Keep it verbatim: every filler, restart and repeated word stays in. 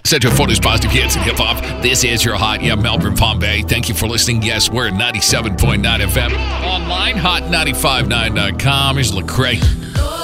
Such a fun is positive hits and hip-hop. This is your Hot Yeah Melbourne, Palm Bay. Thank you for listening. Yes, we're at ninety-seven point nine F M. Online, hot nine five nine dot com. Here's Lecrae.